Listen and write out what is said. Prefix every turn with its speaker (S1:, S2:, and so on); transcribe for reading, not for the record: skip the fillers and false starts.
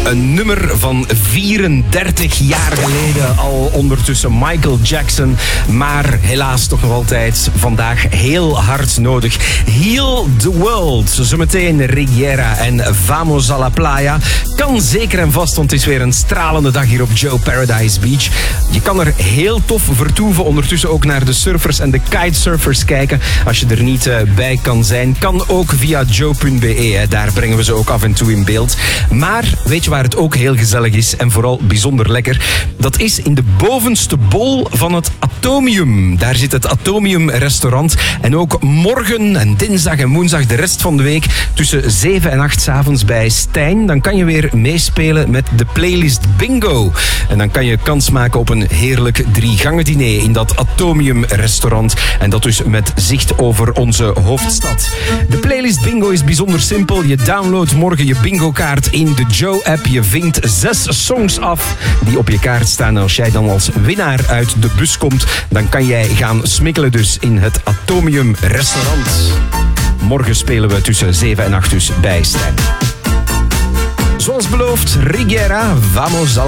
S1: Een nummer van 34 jaar geleden, al ondertussen Michael Jackson. Maar helaas toch nog altijd vandaag heel hard nodig. Heal the World. Zometeen Rigiera en Vamos a la Playa. Kan zeker en vast, want het is weer een stralende dag hier op Joe Paradise Beach. Je kan er heel tof vertoeven. Ondertussen ook naar de surfers en de kitesurfers kijken. Als je er niet bij kan zijn, kan ook via joe.be. Daar brengen we ze ook af en toe in beeld. Maar weet je waar het ook heel gezellig is en vooral bijzonder lekker? Dat is in de bovenste bol van het Atomium. Daar zit het Atomium restaurant. En ook morgen en dinsdag en woensdag de rest van de week tussen 7 en 8 's avonds bij Stijn. Dan kan je weer meespelen met de playlist Bingo. En dan kan je kans maken op een heerlijk 3-gangen diner in dat Atomium restaurant. En dat dus met zicht over onze hoofdstad. De playlist Bingo is bijzonder simpel. Je downloadt morgen je bingo kaart in de Joe-app. Je vinkt 6 songs af die op je kaart staan. En als jij dan als winnaar uit de bus komt, dan kan jij gaan smikkelen dus in het Atomium restaurant. Morgen spelen we tussen 7 en 8 dus bij Stijn. Zoals beloofd, Rigiera, Vamos a